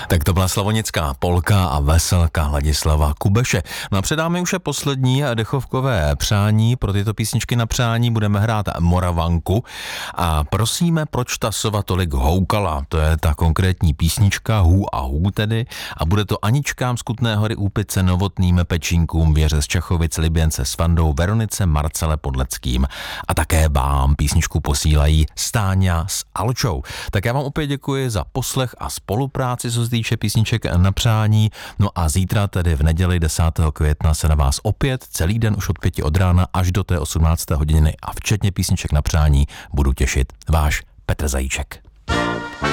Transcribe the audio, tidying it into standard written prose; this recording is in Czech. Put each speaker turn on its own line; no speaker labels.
Tak to byla slavonická polka a veselka Ladislava Kubeše. No a předáme už poslední dechovkové přání. Pro tyto písničky na přání budeme hrát Moravanku a prosíme, proč ta sova tolik houkala. To je ta konkrétní písnička, hů a hů tedy, a bude to Aničkám z Kutné Hory, Úpice, Novotným, Pečínkům, Věře z Čachovic, Liběnce s Fandou, Veronice, Marcele Podleckým a také vám písničku posílají Stáňa s Alčou. Tak já vám opět děkuji za poslech a spolupráci, co se týče písniček na přání. No a zítra, tedy v neděli 10. května, se na vás opět celý den už od 5 od rána až do té 18. hodiny a včetně písniček na přání budu těšit. Váš Petr Zajíček.